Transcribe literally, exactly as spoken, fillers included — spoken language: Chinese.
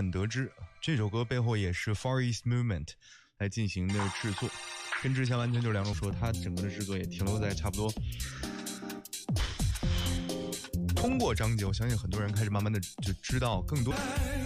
本得知，这首歌背后也是 Far East Movement 来进行的制作，跟之前完全就是两种说，它整个的制作也停留在差不多。通过张杰，我相信很多人开始慢慢的就知道更多。